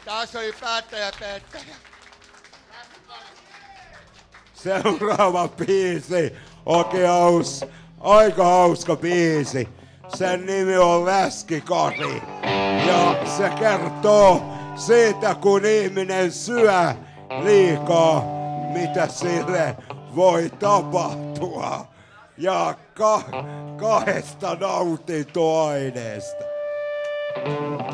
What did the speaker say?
Taas oli päättäjä. Seuraava biisi onkin aika hauska biisi. Sen nimi on Läskikari. Ja se kertoo siitä, kun ihminen syö liikaa, mitä sille voi tapahtua. Ja kahdesta nautintoaineesta.